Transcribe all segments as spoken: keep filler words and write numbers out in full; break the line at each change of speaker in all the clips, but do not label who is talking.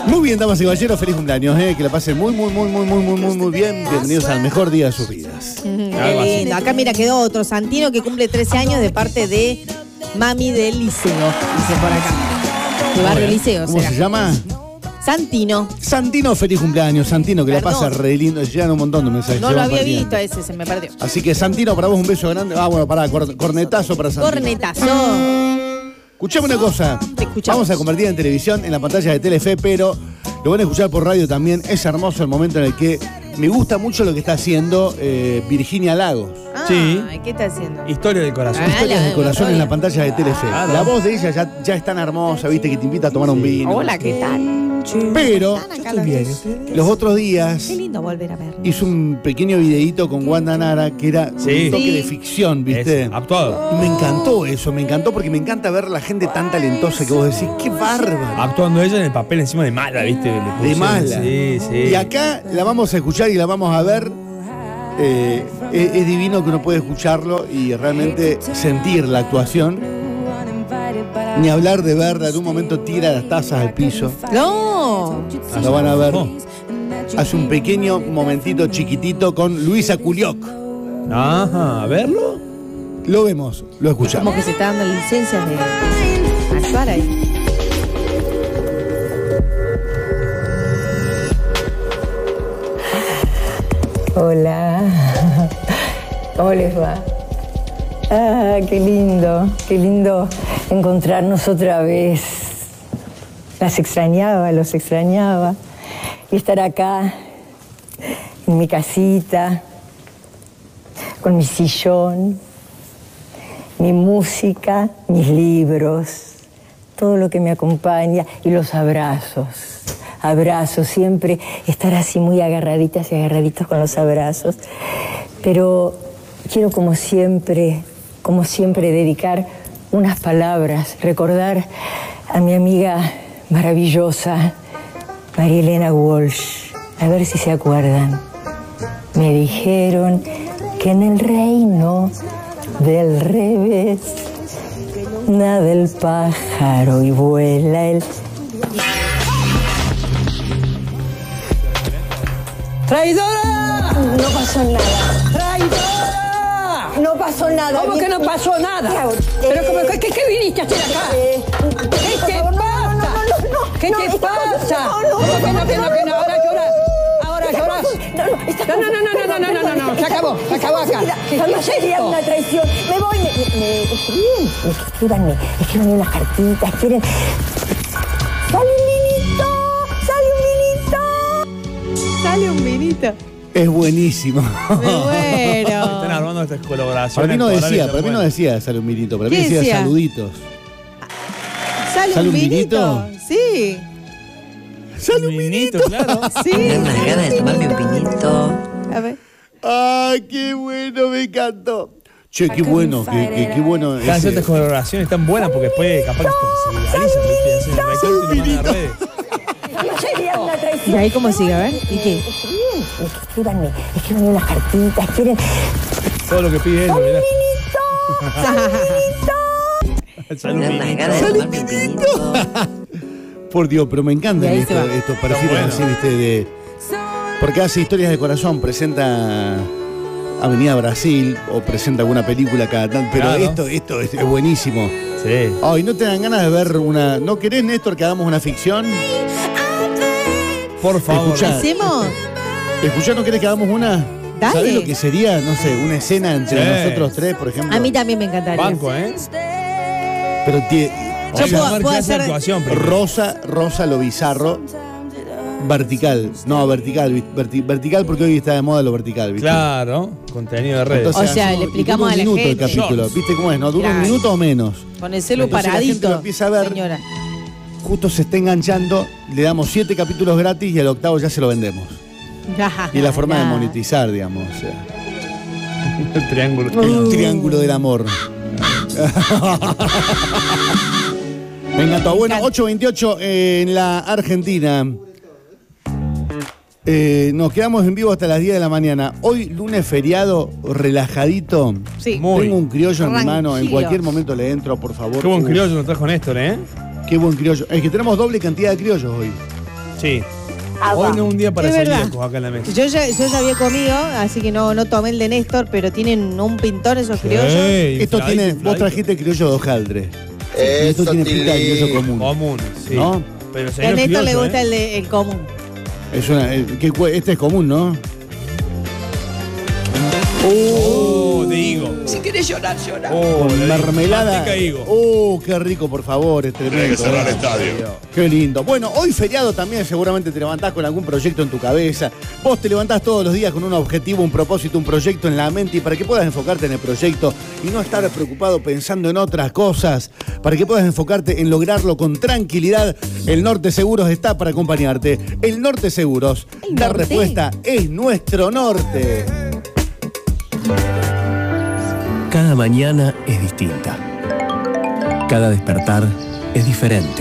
Muy bien, damas y caballeros, feliz cumpleaños, eh, que la pasen muy, muy, muy, muy, muy, muy, muy, muy bien. Bienvenidos al mejor día de sus vidas.
Mm, qué lindo. Acá mira, quedó otro Santino que cumple trece años de parte de Mami del Liceo. Dice por acá. De Barrio Liceo.
¿Cómo
será.
se llama?
Santino.
Santino, feliz cumpleaños. Santino, que
Perdón.
la pasa re lindo. Llegan un montón de mensajes.
No
se
lo
van
había
perdiendo.
visto a ese, se me perdió.
Así que Santino, para vos un beso grande. Ah, bueno, pará, cor- cornetazo para Santino.
Cornetazo.
Escuchame una cosa.
Te escuchamos.
Vamos a convertir en televisión en la pantalla de Telefe, pero lo van a escuchar por radio también. Es hermoso el momento en el que me gusta mucho lo que está haciendo eh, Virginia Lagos.
Ah,
Sí.
¿qué está haciendo?
Historia del corazón.
Ah,
Historias
la-
del corazón
historia.
en la pantalla de Telefe.
Claro.
La voz de ella ya, ya es tan hermosa, viste, que te invita a tomar un vino.
Hola, ¿qué tal?
Pero
Están acá los
bien,
dos.
¿usted?
los otros días
Qué lindo volver a ver.
hizo un pequeño videíto con Wanda Nara que era
Sí.
un toque
Sí.
de ficción, viste.
Es actuado.
Y me encantó eso, me encantó porque me encanta ver la gente tan talentosa que vos decís, qué bárbaro.
Actuando ella en el papel encima de mala, ¿viste? Le
De
pusieron-
mala.
Sí, sí.
Y acá la vamos a escuchar y la vamos a ver. Eh, es, es divino que uno puede escucharlo y realmente sentir la actuación. Ni hablar de verla, en un momento tira las tazas al piso.
No.
Lo van a ver.
Oh.
Hace un pequeño momentito chiquitito con Luisa Culioc.
Ajá, a verlo.
Lo vemos, lo escuchamos.
Como que se está dando licencias de actuar ahí.
Hola, ¿cómo les va? Ah, qué lindo, qué lindo encontrarnos otra vez. Las extrañaba, los extrañaba. Y estar acá, en mi casita, con mi sillón, mi música, mis libros, todo lo que me acompaña y los abrazos. Abrazos, siempre estar así muy agarraditas y agarraditos con los abrazos. Pero quiero como siempre, como siempre dedicar unas palabras, recordar a mi amiga maravillosa, María Elena Walsh, a ver si se acuerdan. Me dijeron que en el reino del revés nada el pájaro y vuela el...
¡Traidora!
No pasó nada.
¡Traidora!
No pasó nada.
¿Cómo que no pasó nada? ¿Pero cómo, qué, qué viniste a hacer acá?
Eh,
¿Qué te
favor, no,
pasa?
no, no, no, no,
¿Qué
no,
te
esta cosa-
pasa?
no, no,
¿Cómo que no,
no,
que no, que no? Ahora lloras. Ahora
Esta
lloras.
cosa- No, no, esta
No, no, no, no, no, no, no, no, no, no, se acabó, se acabó acá. ¿Qué- qué
Jamás
es
sería
esto?
una traición. Me voy, me, me, me escriben, me- escríbanme, escríbanme unas cartitas, quieren. ¡Sale un vinito! ¡Sale un vinito!
Sale un vinito.
Es buenísimo.
Me
Están
muero.
armando estas colaboraciones.
Para mí no
corales,
decía,
están
para mí no
buenas.
decía sale un vinito, para mí
¿Qué
decía,
decía?
saluditos.
¿Sale,
¿Sale
un
un
vinito?
vinito?
Sí.
¡Sale
Un vinito, claro.
Sí.
Tengo unas ganas de tomarme un vinito.
A ver.
¡Ay, qué bueno! Me encantó. Che, qué bueno, qué, qué, qué bueno.
Cada
ese-
estas colaboraciones están buenas porque después capaz que se viralizan, ¿viste? Hacen el recorte y lo mandan a las redes.
Jamás sería una traición.
¿Y ahí cómo sigue? A ver. ¿Y qué?
Escriben, escríbanme, escríbanme unas cartitas, quieren.
Todo lo que pide él, mirá. Sale un
Tengo unas
vinito.
ganas de tomarme un vinito.
Por Dios, pero me encantan
Y ahí
esto-
se va.
estos perfiles
bueno.
así, viste, de. Porque hace historias de corazón, presenta Avenida Brasil o presenta alguna película cada tanto. Pero
Claro.
esto, esto es, es buenísimo.
Sí.
Ay, ¿no te dan ganas de ver una. ¿No querés, Néstor, que hagamos una ficción?
Por favor.
Escuchá.
¿Hacemos?
¿Escuchá, no querés que hagamos una?
Dale.
¿Sabés lo que sería, no sé, una escena entre
Sí.
nosotros tres, por ejemplo?
A mí también me encantaría.
Banco, ¿eh?
Pero tie-
Yo
Hay que
puedo-
armar
puedo
clase de
hacer-
actuación primero.
Rosa, Rosa lo bizarro. Vertical. No, vertical. vi- verti- vertical porque hoy está de moda lo vertical, ¿viste?
Claro, contenido de redes.
Entonces,
O sea,
hacemos-
le
y
explicamos
dura
a la
un minuto
gente.
el capítulo.
Shorts.
¿Viste cómo es? ¿No? Dura un
Claro.
minuto o menos.
Con el celu
Entonces la gente
paradito.
lo empieza a ver.
Señora.
Justo se está enganchando, le damos siete capítulos gratis y al octavo ya se lo vendemos. Y la forma de
Nah.
monetizar, digamos. O sea,
El triángulo.
el triángulo del amor. Me encantó. Bueno,
encanta.
ocho veintiocho en la Argentina. Eh, nos quedamos en vivo hasta las diez de la mañana. Hoy, lunes feriado, relajadito.
Sí.
Muy.
Tengo un criollo en mi mano. En
Tranquilo.
cualquier momento le entro, por favor.
Qué buen
Uh,
criollo nos trajo Néstor, ¿eh?
Qué buen criollo. Es que tenemos doble cantidad de criollos hoy.
Sí.
Agua.
Hoy no es un día para
Es verdad.
celíacos acá en la mesa.
Yo ya, yo ya había comido, así que no, no tomé el de Néstor, pero tienen un pintón esos criollos.
Sí,
Esto
infladito,
tiene, vos
infladito.
trajiste criollo de hojaldre. Y esto tiene pinta de criollo común.
Común, sí.
¿No?
Pero
A
señor
Néstor le
criollo,
gusta
¿eh?
el, de- el común.
Es una, eh, que cue- este es común, ¿no?
Oh, de higo.
Si querés llorar, llora.
Oh,
Con
de higo.
mermelada.
Manteca de higo.
Oh, qué rico, por favor, es tremendo.
Tiene que cerrar el
¿eh?
estadio.
Qué lindo. Bueno, hoy feriado también seguramente te levantás con algún proyecto en tu cabeza. Vos te levantás todos los días con un objetivo, un propósito, un proyecto en la mente y para que puedas enfocarte en el proyecto y no estar preocupado pensando en otras cosas, para que puedas enfocarte en lograrlo con tranquilidad, el Norte Seguros está para acompañarte. El Norte Seguros,
¿El
la
norte?
respuesta es nuestro norte.
Cada mañana es distinta. Cada despertar es diferente.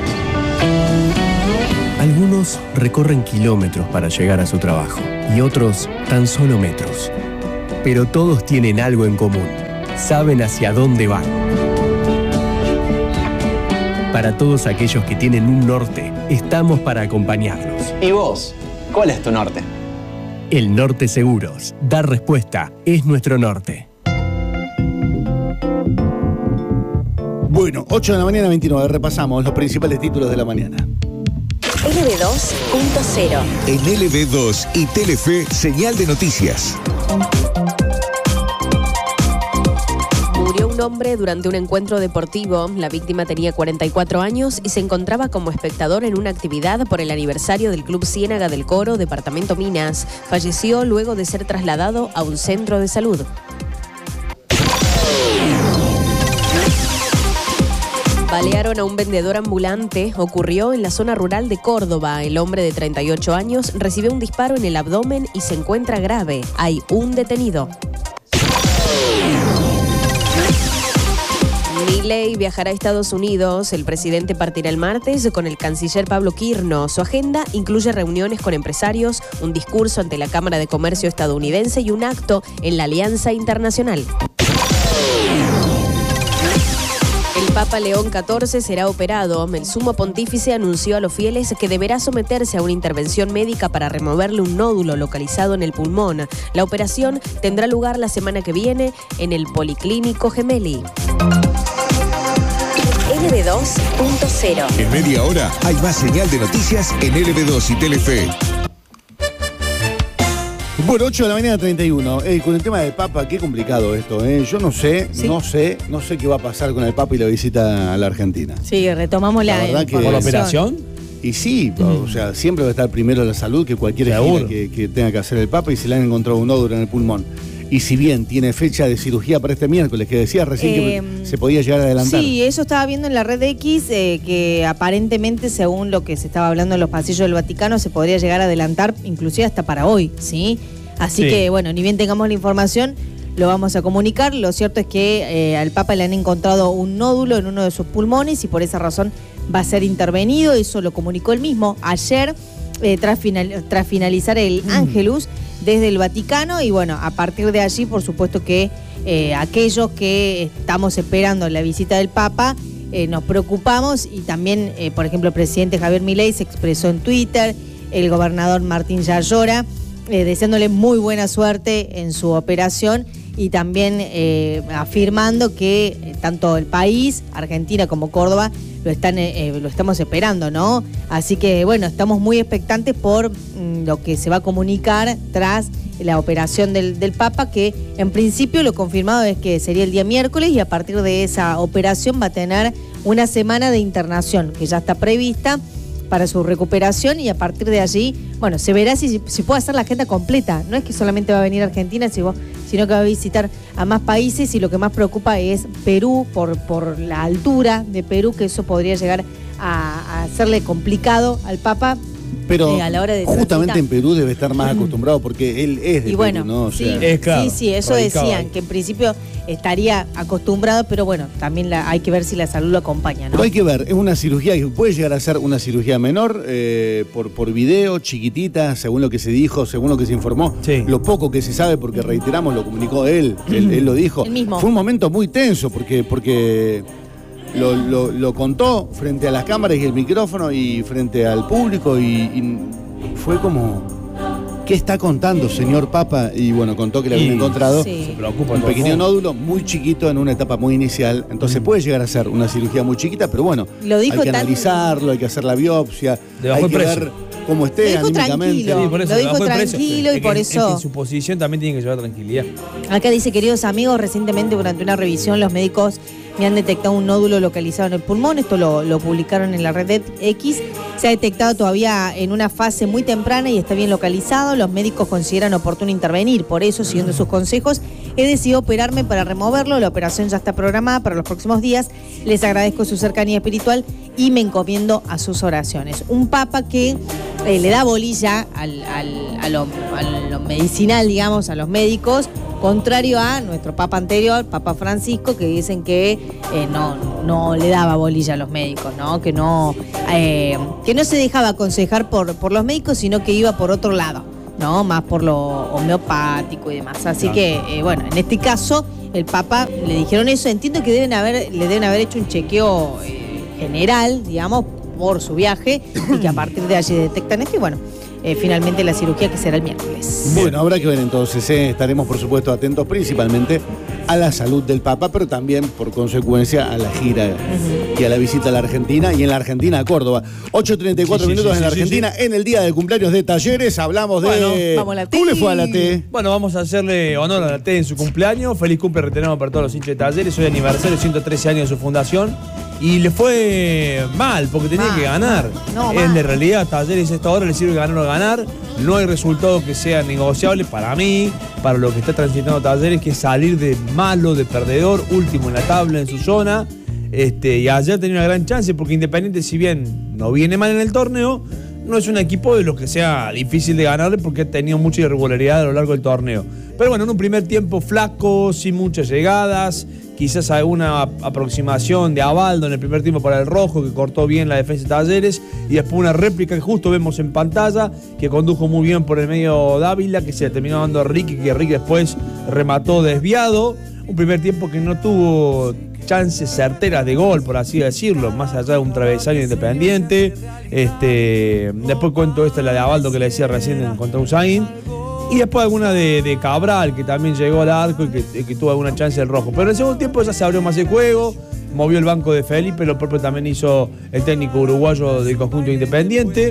Algunos recorren kilómetros para llegar a su trabajo y otros tan solo metros. Pero todos tienen algo en común. Saben hacia dónde van. Para todos aquellos que tienen un norte, estamos para acompañarlos.
¿Y vos? ¿Cuál es tu norte?
El Norte Seguros. Dar respuesta es nuestro norte.
Bueno, ocho de la mañana, veintinueve, repasamos los principales títulos de la mañana.
L B dos punto cero.
En L B dos y Telefe, señal de noticias.
Murió un hombre durante un encuentro deportivo. La víctima tenía cuarenta y cuatro años y se encontraba como espectador en una actividad por el aniversario del Club Ciénaga del Coro, departamento Minas. Falleció luego de ser trasladado a un centro de salud. Balearon a un vendedor ambulante. Ocurrió en la zona rural de Córdoba. El hombre de treinta y ocho años recibió un disparo en el abdomen y se encuentra grave. Hay un detenido. Milei viajará a Estados Unidos. El presidente partirá el martes con el canciller Pablo Quirno. Su agenda incluye reuniones con empresarios, un discurso ante la Cámara de Comercio estadounidense y un acto en la Alianza Internacional. El Papa León catorce será operado. El sumo pontífice anunció a los fieles que deberá someterse a una intervención médica para removerle un nódulo localizado en el pulmón. La operación tendrá lugar la semana que viene en el Policlínico Gemelli.
L B dos punto cero.
En media hora hay más señal de noticias en L B dos y Telefe.
Bueno, ocho de la mañana, treinta y uno. Eh, con el tema del Papa, qué complicado esto, ¿eh? Yo no sé,
Sí.
no sé, no sé qué va a pasar con el Papa y la visita a la Argentina.
Sí, retomamos la,
La verdad que-
¿Por la
información.
operación?
Y sí, o sea, siempre va a estar primero la salud que cualquier
Seguro.
gira que, que tenga que hacer el Papa y se le han encontrado un nódulo en el pulmón. Y si bien tiene fecha de cirugía para este miércoles, que decías recién
Eh,
que se podía llegar a adelantar.
Sí, eso estaba viendo en la red X, eh, que aparentemente, según lo que se estaba hablando en los pasillos del Vaticano, se podría llegar a adelantar inclusive hasta para hoy, ¿sí? Así
Sí.
que, bueno, ni bien tengamos la información, lo vamos a comunicar. Lo cierto es que eh, al Papa le han encontrado un nódulo en uno de sus pulmones y por esa razón va a ser intervenido. Eso lo comunicó él mismo ayer, eh, tras, final- tras finalizar el Ángelus desde el Vaticano. Y bueno, a partir de allí, por supuesto que eh, aquellos que estamos esperando la visita del Papa, eh, nos preocupamos. Y también, eh, por ejemplo, el presidente Javier Milei se expresó en Twitter, el gobernador Martín Yarlora, eh, deseándole muy buena suerte en su operación y también eh, afirmando que eh, tanto el país, Argentina como Córdoba, lo están eh, eh, lo estamos esperando, ¿no? Así que bueno, estamos muy expectantes por mm, lo que se va a comunicar tras la operación del, del Papa, que en principio lo confirmado es que sería el día miércoles y a partir de esa operación va a tener una semana de internación que ya está prevista para su recuperación y a partir de allí, bueno, se verá si, si puede hacer la agenda completa. No es que solamente va a venir a Argentina, sino que va a visitar a más países y lo que más preocupa es Perú, por, por la altura de Perú, que eso podría llegar a, a hacerle complicado al Papa.
Pero
eh, a la hora de
justamente
transitar.
en Perú debe estar más acostumbrado porque él es de
Y bueno,
Perú, ¿no? O
sí,
sea,
Es claro,
sí, sí, eso
radicado
decían,
ahí.
que en principio estaría acostumbrado, pero bueno, también la- hay que ver si la salud lo acompaña, ¿no?
Pero hay que ver, es una cirugía que puede llegar a ser una cirugía menor, eh, por, por video, chiquitita, según lo que se dijo, según lo que se informó.
Sí.
Lo poco que se sabe, porque reiteramos, lo comunicó él, él, él lo dijo.
Él mismo.
Fue un momento muy tenso, porque, porque lo, lo, lo contó frente a las cámaras y el micrófono y frente al público y, y fue como... ¿Qué está contando, señor Papa? Y bueno, contó que le habían encontrado
sí.
un pequeño nódulo muy chiquito en una etapa muy inicial. Entonces mm. puede llegar a ser una cirugía muy chiquita, pero bueno,
lo dijo
hay que
tan...
analizarlo, hay que hacer la biopsia,
Debajo
hay que
precio.
ver cómo esté
lo dijo
anímicamente.
Tranquilo,
Sí, por eso,
lo dijo
tranquilo
tranquilo y
es
por
que,
eso...
Es que en su posición también tiene que llevar tranquilidad.
Acá dice, queridos amigos, recientemente durante una revisión los médicos me han detectado un nódulo localizado en el pulmón. Esto lo, lo publicaron en la red X. Se ha detectado todavía en una fase muy temprana y está bien localizado. Los médicos consideran oportuno intervenir. Por eso, siguiendo sus consejos, he decidido operarme para removerlo. La operación ya está programada para los próximos días. Les agradezco su cercanía espiritual y me encomiendo a sus oraciones. Un papa que eh, le da bolilla al, al, a, lo, a lo medicinal, digamos, a los médicos, contrario a nuestro papa anterior, Papa Francisco, que dicen que eh, no, no le daba bolilla a los médicos, ¿no? Que no, eh, que no se dejaba aconsejar por, por los médicos, sino que iba por otro lado, ¿no? Más por lo homeopático y demás. Así claro. que, eh, bueno, en este caso, el Papa le dijeron eso. Entiendo que deben haber, le deben haber hecho un chequeo eh, general, digamos, por su viaje, y que a partir de allí detectan esto y bueno. Eh, finalmente la cirugía que será el miércoles.
Bueno, habrá que ver entonces, eh, estaremos por supuesto atentos principalmente a la salud del Papa, pero también por consecuencia a la gira uh-huh. y a la visita a la Argentina y en la Argentina a Córdoba. ocho treinta y cuatro sí, minutos sí, sí, en la sí, Argentina, sí, sí. En el día del cumpleaños de Talleres, hablamos
bueno,
de...
Vamos a la T.
¿Cómo le fue a la T?
Bueno, vamos a hacerle honor a la T en su cumpleaños. Feliz cumple retenemos para todos los hinchas de Talleres. Hoy aniversario, ciento trece años de su fundación. Y le fue mal, porque tenía mal, que ganar.
No,
en de realidad, Talleres a esta hora le sirve ganar o ganar. No hay resultado que sea negociable para mí, para lo que está transitando Talleres, que es salir de malo, de perdedor, último en la tabla, en su zona. Este, y ayer tenía una gran chance, porque Independiente, si bien no viene mal en el torneo, no es un equipo de lo que sea difícil de ganarle, porque ha tenido mucha irregularidad a lo largo del torneo. Pero bueno, en un primer tiempo flaco, sin muchas llegadas, quizás alguna aproximación de Abaldo en el primer tiempo para el rojo, que cortó bien la defensa de Talleres, y después una réplica que justo vemos en pantalla, que condujo muy bien por el medio Dávila, que se le terminó dando a Ricky, que Ricky después remató desviado. Un primer tiempo que no tuvo chances certeras de gol, por así decirlo, más allá de un travesaño Independiente. Este, después cuento esta, la de Abaldo que le decía recién contra Usain. Y después alguna de, de Cabral, que también llegó al arco y que, que tuvo alguna chance del rojo. Pero en el segundo tiempo ya se abrió más el juego, movió el banco de Felipe, lo propio también hizo el técnico uruguayo del conjunto Independiente.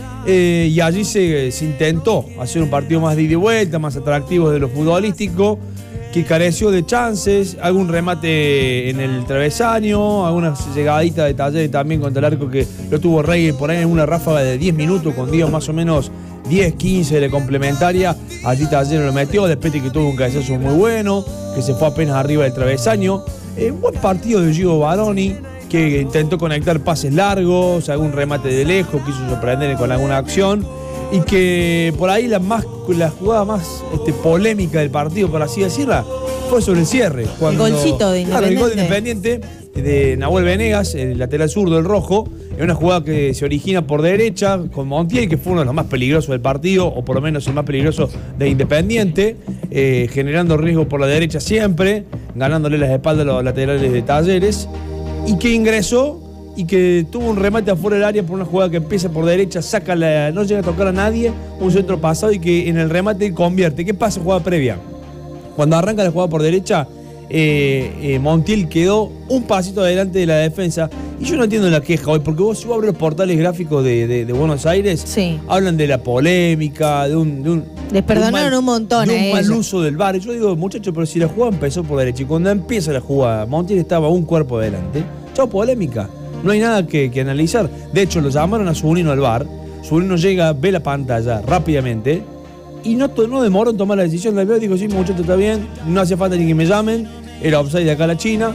Eh, y allí se, se intentó hacer un partido más de ida y vuelta, más atractivo de lo futbolístico, que careció de chances, algún remate en el travesaño, algunas llegaditas de Talleres también contra el arco que lo tuvo Rey por ahí en una ráfaga de diez minutos, con Dios más o menos diez, quince de complementaria. Allí Talleres lo metió, después de que tuvo un cabezazo muy bueno, que se fue apenas arriba del travesaño. Eh, un buen partido de Gio Baroni, que intentó conectar pases largos, algún remate de lejos, quiso sorprender con alguna acción. Y que por ahí la, más, la jugada más este, polémica del partido, por así decirla, fue sobre el cierre. Cuando,
el golcito de Independiente.
Claro, el gol de Independiente de Nahuel Venegas, el lateral zurdo del rojo, es una jugada que se origina por derecha con Montiel, que fue uno de los más peligrosos del partido, o por lo menos el más peligroso de Independiente, eh, generando riesgo por la derecha siempre, ganándole las espaldas a los laterales de Talleres, y que ingresó y que tuvo un remate afuera del área por una jugada que empieza por derecha, saca la, no llega a tocar a nadie, un centro pasado y que en el remate convierte. ¿Qué pasa? Jugada previa. Cuando arranca la jugada por derecha, eh, eh, Montiel quedó un pasito adelante de la defensa. Y yo no entiendo la queja hoy, porque vos si vos abres los portales gráficos de, de, de Buenos Aires,
sí,
hablan de la polémica, de un... De un
Les perdonaron
de un, mal,
un montón
de un
a
mal
ellos.
uso del V A R. Yo digo, muchachos, pero si la jugada empezó por derecha y cuando empieza la jugada, Montiel estaba un cuerpo adelante. Chao, polémica. No hay nada que, que analizar. De hecho, lo llamaron a Zunino al V A R. Zunino llega, ve la pantalla rápidamente y no, no demoró en tomar la decisión. La veo y digo, sí, muchacho, está bien. No hace falta ni que me llamen. Era offside de acá a la China.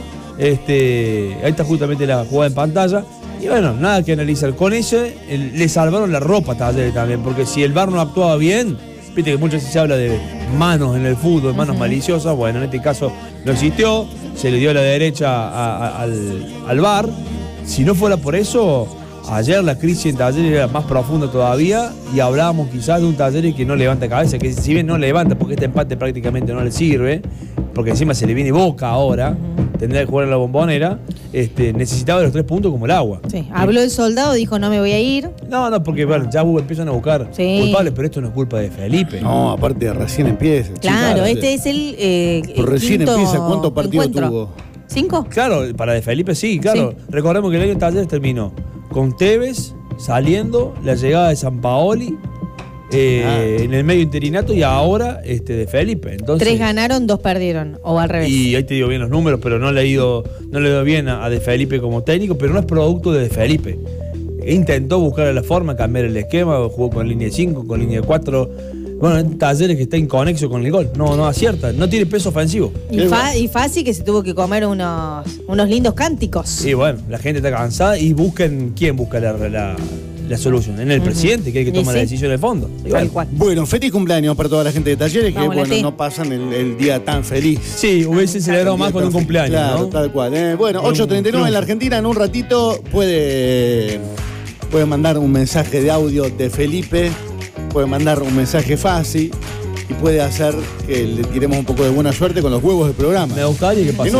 Este, ahí está justamente la jugada en pantalla. Y bueno, nada que analizar. Con ese el, le salvaron la ropa a Talleres también. Porque si el V A R no actuaba bien, viste que muchas veces se habla de manos en el fútbol, manos uh-huh. maliciosas. Bueno, en este caso no existió. Se le dio a la derecha a, a, al, al V A R. Si no fuera por eso, ayer la crisis en Talleres era más profunda todavía y hablábamos quizás de un Talleres que no levanta cabeza, que si bien no levanta porque este empate prácticamente no le sirve, porque encima se le viene Boca ahora, tendría que jugar en la Bombonera, este, necesitaba los tres puntos como el agua.
Sí, habló el soldado, dijo no me voy a ir.
No, no, porque bueno, ya empiezan a buscar
Sí.
culpables, pero esto no es culpa de Felipe.
No, aparte recién empieza.
Claro,
chicas.
este es el eh,
Pues recién
quinto
empieza. ¿Cuántos partidos
encuentro.
tuvo?
¿Cinco?
Claro, para de Felipe sí, claro.
Sí.
Recordemos que el año en Talleres terminó con Tevez saliendo, la llegada de Sampaoli eh,
Ah.
en el medio interinato y ahora este, de Felipe. Entonces,
Tres ganaron, dos perdieron. O al revés.
y ahí te digo bien los números, pero no le ha ido, no le ha ido bien a, a De Felipe como técnico, pero no es producto de De Felipe. Intentó buscar la forma, cambiar el esquema, jugó con línea de cinco, con línea de cuatro. Bueno, en Talleres que está inconexo con el gol. No, no acierta, no tiene peso ofensivo.
Y, fa- y fácil que se tuvo que comer unos, unos lindos cánticos.
Y bueno, la gente está cansada y buscan, ¿quién busca la, la, la solución? En el
Ujú.
presidente, que es el que
Y
toma
sí.
la decisión del fondo. Y
Tal
bueno.
cual.
Bueno, feliz cumpleaños para toda la gente de Talleres,
Vamos,
que bueno,
Leti.
no pasan el, el día tan feliz.
Sí, hubiese celebrado más con un cumpleaños,
Claro,
¿no?
tal cual. eh. Bueno,
Con un
ocho treinta y nueve en la
triunfo.
Argentina, en un ratito puede, puede mandar un mensaje de audio de Felipe, puede mandar un mensaje fácil y puede hacer que le tiremos un poco de buena suerte con los huevos del programa.
Me gustaría que pase.
En